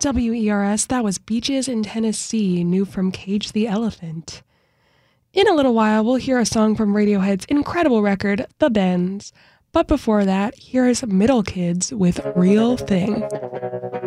WERS, that was Beaches in Tennessee, new from Cage the Elephant. In a little while, we'll hear a song from Radiohead's incredible record, The Bends. But before that, here's Middle Kids with Real Thing.